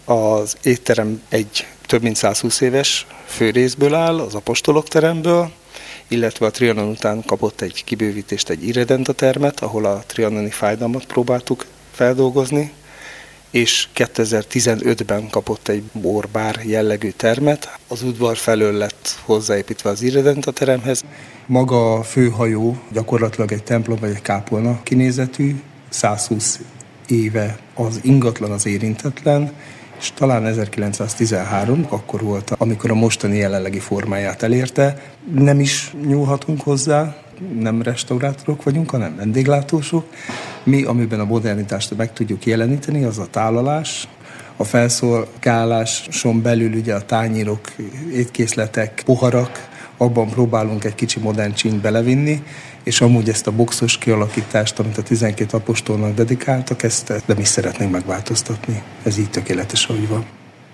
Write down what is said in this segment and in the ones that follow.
Az étterem egy több mint 120 éves főrészből áll, az apostolok teremből, illetve a Trianon után kapott egy kibővítést, egy irredenta termet, ahol a trianoni fájdalmat próbáltuk feldolgozni, és 2015-ben kapott egy borbár jellegű termet. Az udvar felől lett hozzáépítve az irredenta teremhez. Maga a főhajó gyakorlatilag egy templom vagy egy kápolna kinézetű, 120 éve az ingatlan az érintetlen, és talán 1913 akkor volt, amikor a mostani jelenlegi formáját elérte. Nem is nyúlhatunk hozzá, nem restaurátorok vagyunk, hanem vendéglátósok. Mi, amiben a modernitást meg tudjuk jeleníteni, az a tálalás, a felszolgáláson belül ugye a tányérok, étkészletek, poharak, abban próbálunk egy kicsi modern csínyt belevinni, és amúgy ezt a boxos kialakítást, amit a 12 apostolnak dedikáltak, ezt nem is szeretnénk megváltoztatni. Ez így tökéletes, ahogy van.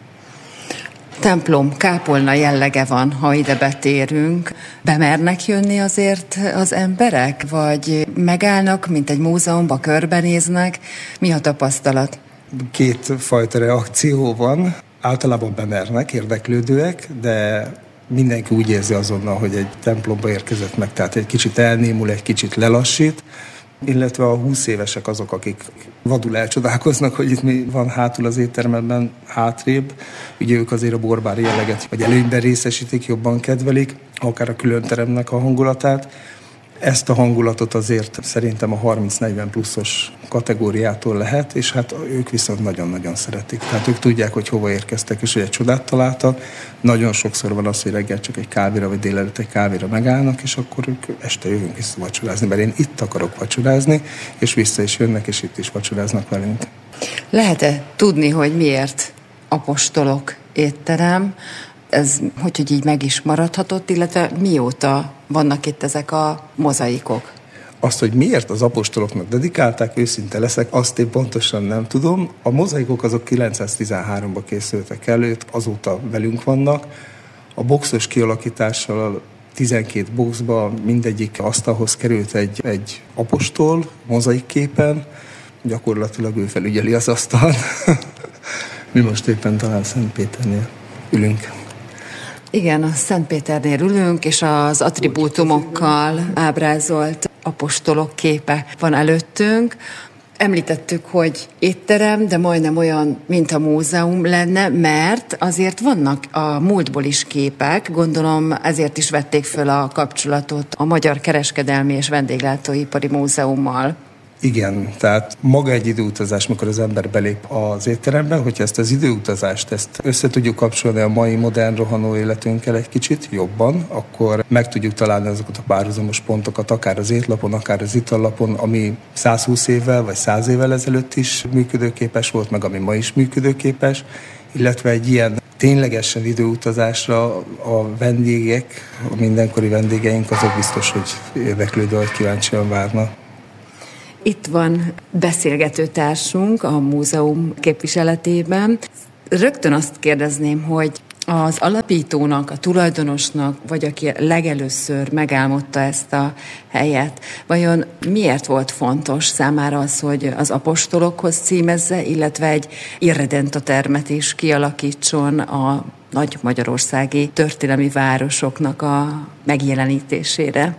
Templom, kápolna jellege van, ha ide betérünk. Bemernek jönni azért az emberek? Vagy megállnak, mint egy múzeumban, körbenéznek? Mi a tapasztalat? Két fajta reakció van. Általában bemernek, érdeklődőek, de mindenki úgy érzi azonnal, hogy egy templomba érkezett meg, tehát egy kicsit elnémul, egy kicsit lelassít, illetve a 20 évesek azok, akik vadul elcsodálkoznak, hogy itt mi van hátul az étteremben hátrébb. Ugye ők azért a borbár jelleget, vagy előnyben részesítik, jobban kedvelik, akár a külön teremnek a hangulatát. Ezt a hangulatot azért szerintem a 30-40 pluszos kategóriától lehet, és hát ők viszont nagyon-nagyon szeretik. Tehát ők tudják, hogy hova érkeztek, és hogy egy csodát találtak. Nagyon sokszor van az, hogy reggel csak egy kávéra, vagy délelőtt egy kávéra megállnak, és akkor ők este jövünk vissza vacsorázni, mert én itt akarok vacsorázni, és vissza is jönnek, és itt is vacsoráznak velünk. Lehet-e tudni, hogy miért apostolok étterem? Ez hogy így meg is maradhatott, illetve mióta vannak itt ezek a mozaikok? Azt, hogy miért az apostoloknak dedikálták, őszinte leszek, azt én pontosan nem tudom. A mozaikok azok 913-ban készültek előtt, azóta velünk vannak. A boxos kialakítással 12 boxba mindegyik asztalhoz került egy apostol mozaik képen, gyakorlatilag ő felügyeli az asztalt. Mi most éppen talán Szentpéternél ülünk. Igen, a Szentpéternél ülünk, és az attribútumokkal ábrázolt apostolok képe van előttünk. Említettük, hogy étterem, de majdnem olyan, mint a múzeum lenne, mert azért vannak a múltból is képek, gondolom ezért is vették föl a kapcsolatot a Magyar Kereskedelmi és Vendéglátóipari Múzeummal. Igen, tehát maga egy időutazás, mikor az ember belép az étterembe, hogyha ezt az időutazást össze tudjuk kapcsolni a mai modern rohanó életünkkel egy kicsit jobban, akkor meg tudjuk találni azokat a párhuzamos pontokat, akár az étlapon, akár az itallapon, ami 120 évvel vagy 100 évvel ezelőtt is működőképes volt, meg ami ma is működőképes, illetve egy ilyen ténylegesen időutazásra a vendégek, a mindenkori vendégeink, azok biztos, hogy érdeklődő, hogy kíváncsian várnak. Itt van beszélgetőtársunk a múzeum képviseletében. Rögtön azt kérdezném, hogy az alapítónak, a tulajdonosnak, vagy aki legelőször megálmodta ezt a helyet, vajon miért volt fontos számára az, hogy az apostolokhoz címezze, illetve egy irredenta termet is kialakítson a nagy magyarországi történelmi városoknak a megjelenítésére?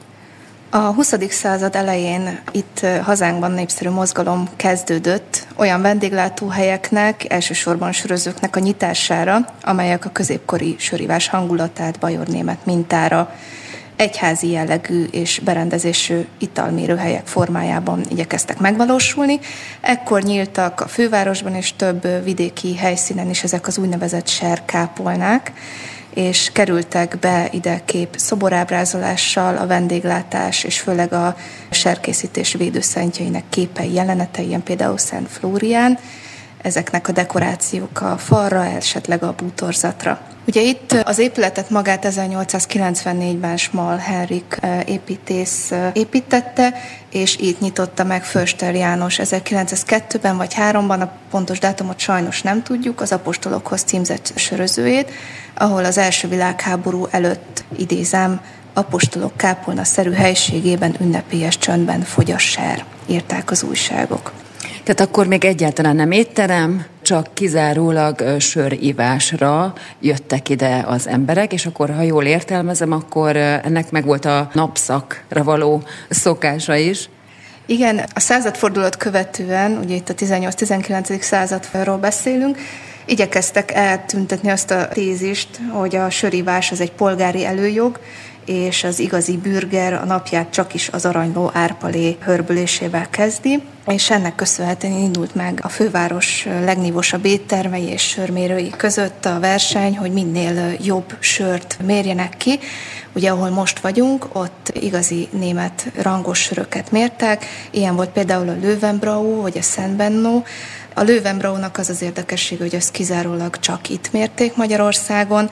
A 20. század elején itt hazánkban népszerű mozgalom kezdődött olyan vendéglátóhelyeknek, elsősorban sörözőknek a nyitására, amelyek a középkori sörivás hangulatát bajornémet mintára egyházi jellegű és berendezésű italmérőhelyek formájában igyekeztek megvalósulni. Ekkor nyíltak a fővárosban és több vidéki helyszínen is ezek az úgynevezett serkápolnák, és kerültek be ide kép szoborábrázolással a vendéglátás, és főleg a serkészítés védőszentjeinek képei, jelenetei, ilyen például Szent Flórián, ezeknek a dekorációk a falra, esetleg a bútorzatra. Ugye itt az épületet magát 1894-ben Schmal Henrik építész építette, és itt nyitotta meg Förster János 1902-ben vagy 3-ban, a pontos dátumot sajnos nem tudjuk, az apostolokhoz címzett sörözőjét, ahol az első világháború előtt, idézem, apostolok kápolna-szerű helységében ünnepélyes csöndben fogy a ser, írták az újságok. Tehát akkor még egyáltalán nem étterem, csak kizárólag sörívásra jöttek ide az emberek, és akkor, ha jól értelmezem, akkor ennek meg volt a napszakra való szokása is. Igen, a századfordulót követően, ugye itt a 18-19. Századról beszélünk, igyekeztek eltüntetni azt a tézist, hogy a sörívás az egy polgári előjog, és az igazi bürger a napját csak is az aranyló árpalé hörbülésével kezdi, és ennek köszönhetően indult meg a főváros legnívósabb éttermei és sörmérői között a verseny, hogy minél jobb sört mérjenek ki. Ugye, ahol most vagyunk, ott igazi német rangos söröket mértek, ilyen volt például a Löwenbräu vagy a Szent Benno. A Löwenbräunak az érdekesség, hogy ezt kizárólag csak itt mérték Magyarországon,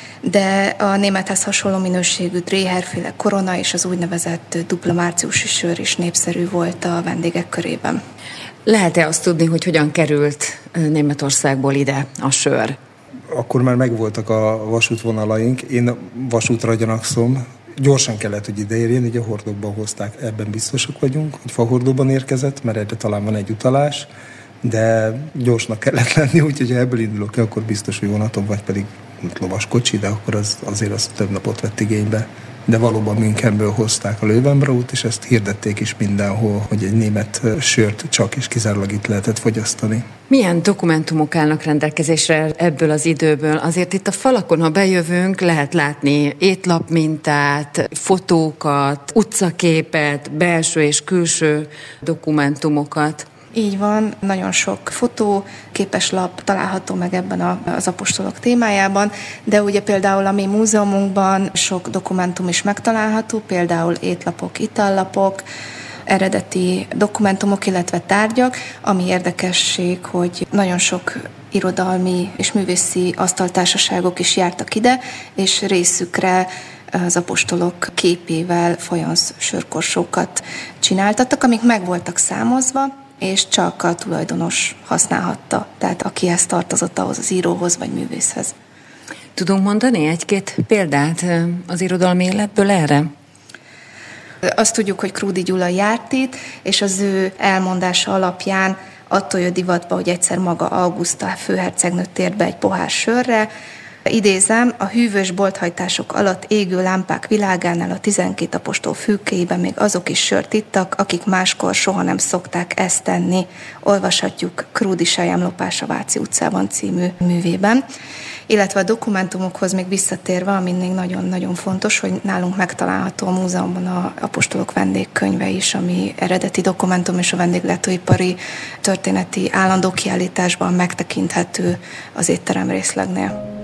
de a némethez hasonló minőségű Dreher-féle Korona és az úgynevezett dupla márciusi sör is népszerű volt a vendégek körében. Lehet-e azt tudni, hogy hogyan került Németországból ide a sör? Akkor már megvoltak a vasútvonalaink, én vasútra gyanakszom, gyorsan kellett, hogy ideérjen, ugye hordókban hozták, ebben biztosak vagyunk, hogy fahordóban érkezett, mert erre talán van egy utalás, de gyorsnak kellett lenni, úgyhogy ha ebből indulok ki, akkor biztos, hogy vonaton, vagy pedig lovaskocsi, de akkor azért az több napot vett igénybe. De valóban Münchenből hozták a Löwenbräut, és ezt hirdették is mindenhol, hogy egy német sört csak és kizárólag itt lehetett fogyasztani. Milyen dokumentumok állnak rendelkezésre ebből az időből? Azért itt a falakon, ha bejövünk, lehet látni étlapmintát, fotókat, utcaképet, belső és külső dokumentumokat. Így van, nagyon sok fotó, képeslap található meg ebben az apostolok témájában, de ugye például a mi múzeumunkban sok dokumentum is megtalálható, például étlapok, itallapok, eredeti dokumentumok, illetve tárgyak, ami érdekesség, hogy nagyon sok irodalmi és művészi asztaltársaságok is jártak ide, és részükre az apostolok képével fajansz sörkorsókat csináltattak, amik meg voltak számozva, és csak a tulajdonos használhatta, tehát akihez tartozott, ahhoz az íróhoz vagy művészhez. Tudunk mondani egy-két példát az irodalmi életből erre? Azt tudjuk, hogy Krúdy Gyula járt itt, és az ő elmondása alapján attól jött divatba, hogy egyszer maga Auguszta főhercegnő tért be egy pohár sörre. Idézem, a hűvös bolthajtások alatt égő lámpák világánál a 12 apostol fülkéjében még azok is sört ittak, akik máskor soha nem szokták ezt tenni. Olvashatjuk Krúdy Selyemlopás a Váci utcában című művében. Illetve a dokumentumokhoz még visszatérve, ami még nagyon-nagyon fontos, hogy nálunk megtalálható a múzeumban a apostolok vendégkönyve is, ami eredeti dokumentum és a vendéglátóipari történeti állandó kiállításban megtekinthető az étterem részlegnél.